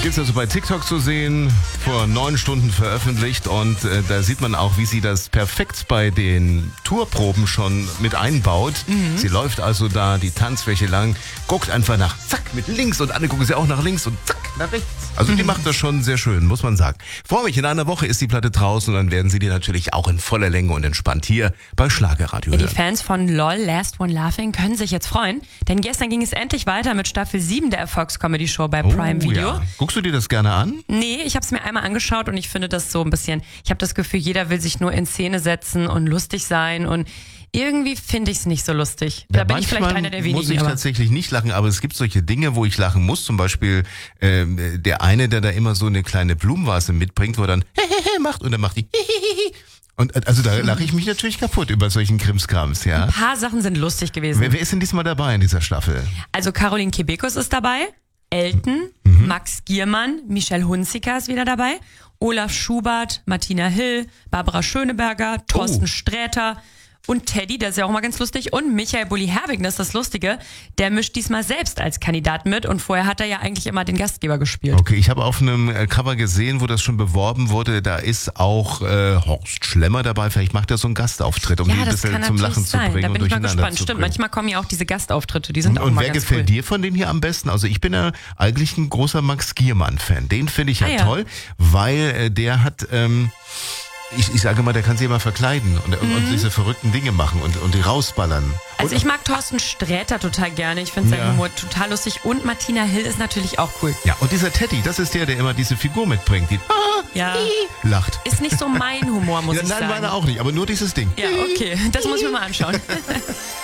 Ist also bei TikTok zu sehen, vor 9 Stunden veröffentlicht und da sieht man auch, wie sie das perfekt bei den Tourproben schon mit einbaut. Sie läuft also da die Tanzfläche lang, guckt einfach nach, zack, mit links und alle gucken sie auch nach links und zack, nach rechts. Also die macht das schon sehr schön, muss man sagen. Freue mich, in einer Woche ist die Platte draußen und dann werden sie die natürlich auch in voller Länge und entspannt hier bei Schlagerradio Ja, die hören. Fans von LOL Last One Laughing können sich jetzt freuen, denn gestern ging es endlich weiter mit Staffel 7 der Erfolgscomedy-Show bei Prime Video. Ja. Guckst du dir das gerne an? Nee, ich habe es mir einmal angeschaut und ich finde das so ein bisschen, ich habe das Gefühl, jeder will sich nur in Szene setzen und lustig sein und irgendwie finde ich es nicht so lustig. Da bin ich vielleicht einer der wenigen. Muss ich tatsächlich nicht lachen, aber es gibt solche Dinge, wo ich lachen muss. Zum Beispiel der eine, der da immer so eine kleine Blumenvase mitbringt, wo er dann macht und dann macht die und also da lache ich mich natürlich kaputt über solchen Krimskrams, ja. Ein paar Sachen sind lustig gewesen. Wer ist denn diesmal dabei in dieser Staffel? Also Caroline Kebekus ist dabei, Elton, Max Giermann, Michelle Hunziker ist wieder dabei, Olaf Schubert, Martina Hill, Barbara Schöneberger, Thorsten Sträter und Teddy, der ist ja auch mal ganz lustig, und Michael Bulli-Herbig, das ist das Lustige, der mischt diesmal selbst als Kandidat mit und vorher hat er ja eigentlich immer den Gastgeber gespielt. Okay, ich habe auf einem Cover gesehen, wo das schon beworben wurde, da ist auch Horst Schlemmer dabei, vielleicht macht er so einen Gastauftritt, um die ein bisschen zum Lachen zu bringen. Da bin und ich mal durcheinander gespannt. zu Stimmt, bringen. manchmal kommen ja auch diese Gastauftritte, die sind auch Und mal wer ganz gefällt cool. dir von dem hier am besten? Also ich bin ja eigentlich ein großer Max Giermann-Fan. Den finde ich ja ja. toll, weil der hat... Ich sage mal, der kann sich immer verkleiden und diese verrückten Dinge machen und die rausballern. Also ich mag Thorsten Sträter total gerne. Ich finde seinen Humor total lustig. Und Martina Hill ist natürlich auch cool. Ja, und dieser Teddy, das ist der immer diese Figur mitbringt, die lacht. Ist nicht so mein Humor, muss ich sagen. Nein, meine auch nicht, aber nur dieses Ding. Ja, okay. Das muss ich mir mal anschauen.